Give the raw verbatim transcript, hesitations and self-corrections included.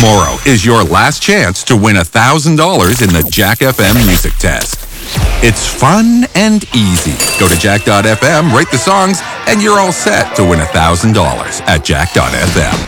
Tomorrow is your last chance to win one thousand dollars in the Jack F M Music Test. It's fun and easy. Go to jack dot f m, rate the songs, and you're all set to win one thousand dollars at jack dot f m.